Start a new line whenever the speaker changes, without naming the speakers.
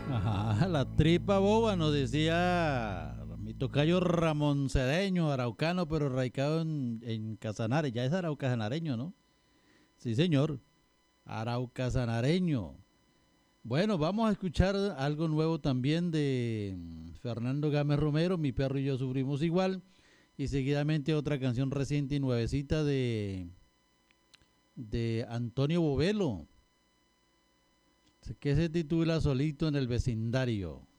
Ajá, la tripa boba nos decía mi tocayo Ramón Cedeño, araucano, pero radicado en Casanare. Ya es araucasanareño, ¿no? Sí, señor, araucasanareño. Bueno, vamos a escuchar algo nuevo también de Fernando Gámez Romero, Mi perro y yo sufrimos igual. Y seguidamente otra canción reciente y nuevecita de Antonio Bovelo, que se titula Solito en el vecindario.